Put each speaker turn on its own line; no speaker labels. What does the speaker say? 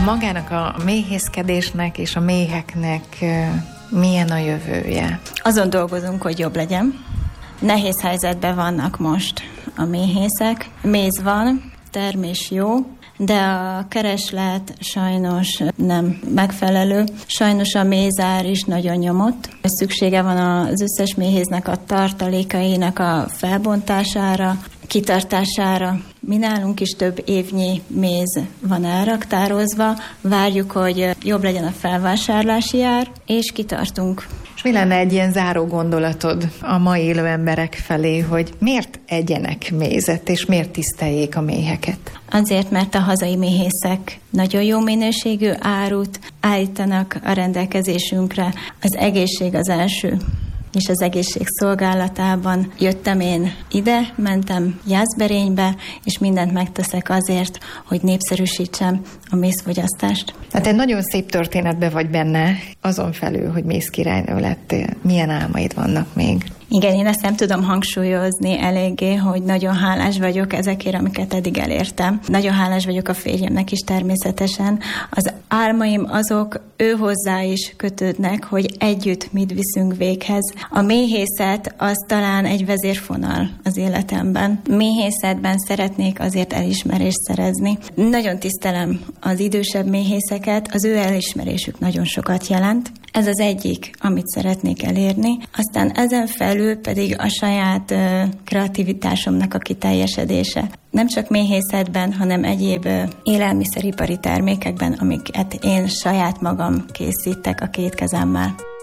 Magának a méhészkedésnek és a méheknek milyen a jövője?
Azon dolgozunk, hogy jobb legyen. Nehéz helyzetben vannak most a méhészek. Méz van, termés jó, de a kereslet sajnos nem megfelelő. Sajnos a mézár is nagyon nyomott. Szüksége van az összes méhésznek a tartalékainak a felbontására, kitartására. Mi nálunk is több évnyi méz van elraktározva. Várjuk, hogy jobb legyen a felvásárlási ár, és kitartunk.
És mi lenne egy ilyen záró gondolatod a mai élő emberek felé, hogy miért egyenek mézet, és miért tiszteljék a méheket?
Azért, mert a hazai méhészek nagyon jó minőségű árut állítanak a rendelkezésünkre. Az egészség az első, és az egészség szolgálatában jöttem én ide, mentem Jászberénybe, és mindent megteszek azért, hogy népszerűsítsem a mézfogyasztást.
Hát egy nagyon szép történetbe vagy benne, azon felül, hogy mézkirálynő lettél. Milyen álmaid vannak még?
Igen, én ezt nem tudom hangsúlyozni eléggé, hogy nagyon hálás vagyok ezekért, amiket eddig elértem. Nagyon hálás vagyok a férjemnek is természetesen. Az álmaim azok ő hozzá is kötődnek, hogy együtt mit viszünk véghez. A méhészet az talán egy vezérfonal az életemben. Méhészetben szeretnék azért elismerést szerezni. Nagyon tisztelem az idősebb méhészeket, az ő elismerésük nagyon sokat jelent. Ez az egyik, amit szeretnék elérni. Aztán ezen felül pedig a saját kreativitásomnak a kiteljesedése. Nem csak méhészetben, hanem egyéb élelmiszeripari termékekben, amiket én saját magam készítek a két kezemmel.